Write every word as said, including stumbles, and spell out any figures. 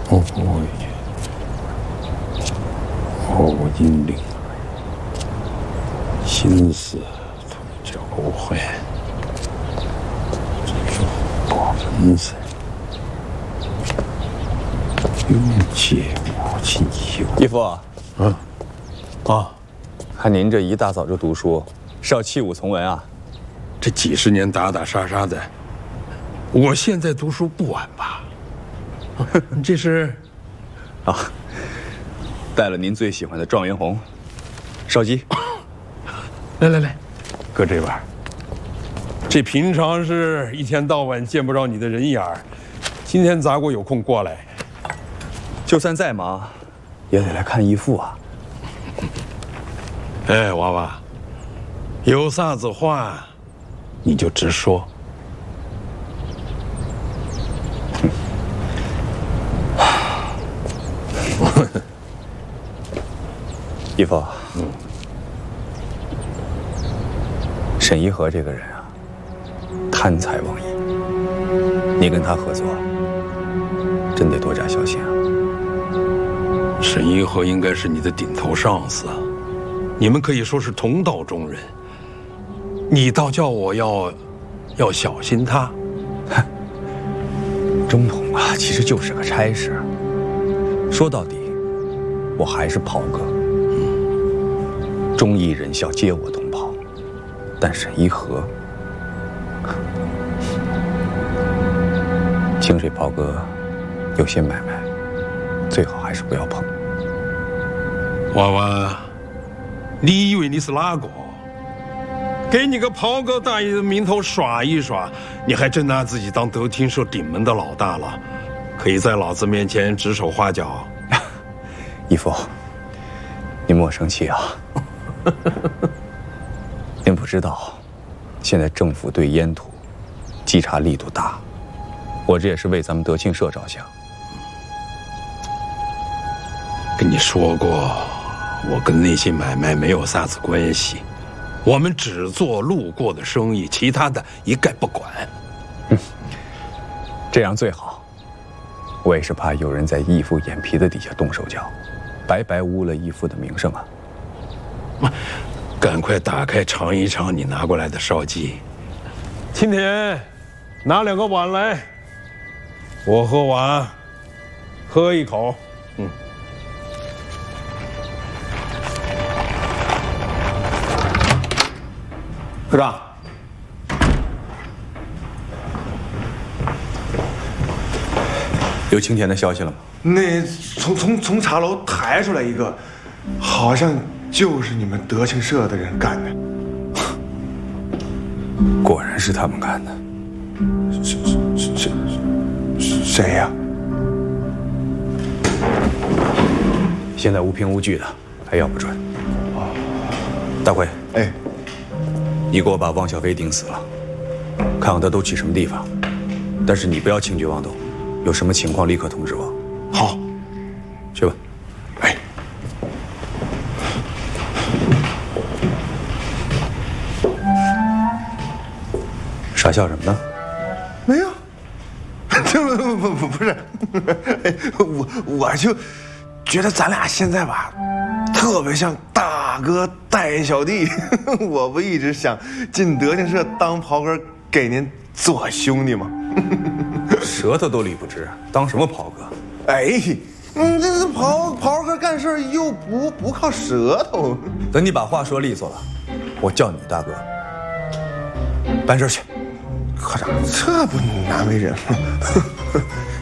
我不畏惧，我无引领，心思同交换，这个八分身，永结无情有。 义父， 嗯，啊， 看您这一大早就读书，是要弃武从文啊？ 这几十年打打杀杀的，我现在读书不晚吧？这是， 啊，带了您最喜欢的状元红，烧鸡。 来来来，搁这边。这平常是一天到晚见不着你的人影儿，今天咋给我有空过来？ 就算再忙，也得来看义父啊。 哎，娃娃，有啥子话，你就直说。 义父，嗯，沈一和这个人啊，贪财忘义，你跟他合作，真得多加小心啊。 沈一和应该是你的顶头上司，你们可以说是同道中人。你倒叫我要要小心他。 中统啊，其实就是个差事。说到底，我还是袍哥。忠义仁孝皆我同袍，但沈一和，清水袍哥有些买卖，最好还是不要碰。 娃娃，你以为你是哪个？给你个袍哥大爷的名头耍一耍，你还真拿自己当德厅社顶门的老大了，可以在老子面前指手画脚。 义父，您莫生气啊。您不知道，现在政府对烟土稽查力度大，我这也是为咱们德庆社着想。 跟你说过，我跟那些买卖没有啥子关系，我们只做路过的生意，其他的一概不管。 嗯，这样最好。我也是怕有人在义父眼皮子底下动手脚，白白污了义父的名声啊。 赶快打开尝一尝你拿过来的烧鸡。青田，拿两个碗来，我喝完，喝一口。嗯。 科长， 有青田的消息了吗？ 那从从从茶楼抬出来一个，好像就是你们德庆社的人干的。 果然是他们干的。 谁谁谁谁呀？ 现在无凭无据的，还要不准。大辉， 哎， 你给我把汪小菲盯死了，看看他都去什么地方。但是你不要轻举妄动，有什么情况立刻通知我。 好， 去吧。 哎， 傻笑什么呢？ 没有，这不不不不是，我我就觉得咱俩现在吧，特别像大哥带小弟。我不一直想进德庆社当袍哥，给您做兄弟吗？ 舌头都理不直，当什么袍哥？ 哎，嗯，这这袍袍哥干事又不不靠舌头。 等你把话说利索了，我叫你大哥。办事去。 科长，这不难为人吗？